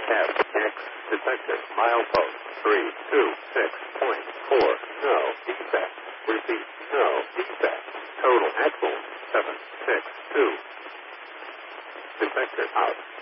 FX detected. Milepost 326.4. No defect. Repeat. No defect. Total axle 762. Detected out.